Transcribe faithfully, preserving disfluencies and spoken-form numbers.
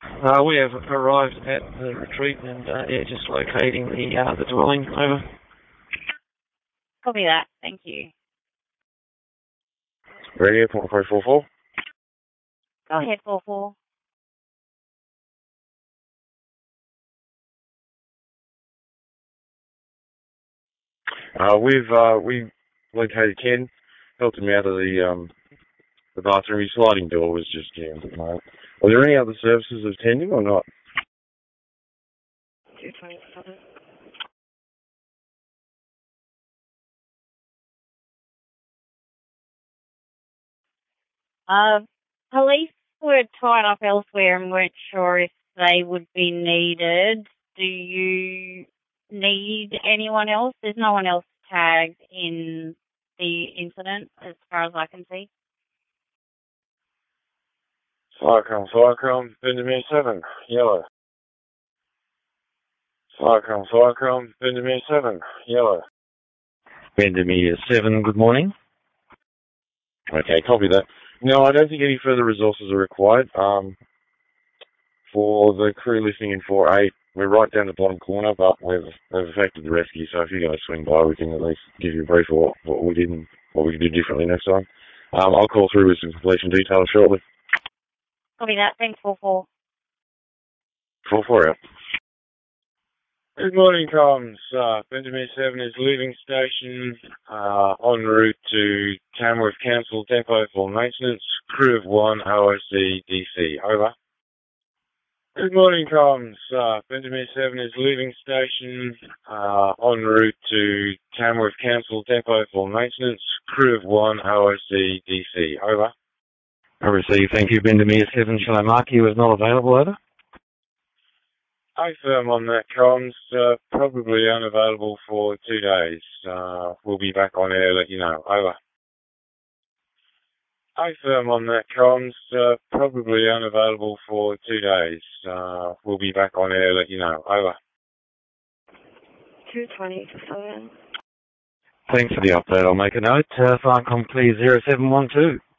Uh, we have arrived at the retreat and uh, yeah, just locating the uh, the dwelling. Over. Copy that. Thank you. Radio four four four four. Go ahead, four four. Uh, we've uh, we located Ken, helped him out of the um the bathroom. His sliding door was just jammed at the moment. Are there any other services attending or not? two twenty-seven. Uh, police were tied up elsewhere and weren't sure if they would be needed. Do you need anyone else? There's no one else tagged in the incident as far as I can see. Cyclone, Cyclone, Benjamin seven, yellow. Cyclone, Cyclone, Benjamin seven, yellow. Benjamin seven, good morning. Okay, copy that. No, I don't think any further resources are required. Um, for the crew listening in four eight, we're right down the bottom corner, but we've, we've effected the rescue, so if you're going to swing by, we can at least give you a brief of what, what we did and what we can do differently next time. Um, I'll call through with some completion details shortly. Copy that. Thanks, four four. four four out. Good morning, comms. Uh, Benjamin seven is leaving station, uh, en route to Tamworth Council Depot for maintenance. Crew of one, O S C D C. Over. Good morning, comms. Uh, Benjamin seven is leaving station, uh, en route to Tamworth Council Depot for maintenance. Crew of one, O S C D C. Over. I receive. Thank you, Benjamin seven. Shall I mark you as not available? Over. I firm on that, comms. Uh, probably unavailable for two days. Uh, we'll be back on air, let you know. Over. I firm on that, comms. Uh, probably unavailable for two days. Uh, we'll be back on air, let you know. Over. two twenty-seven. Thanks for the update. I'll make a note. Uh, Farcom, please, zero seven one two.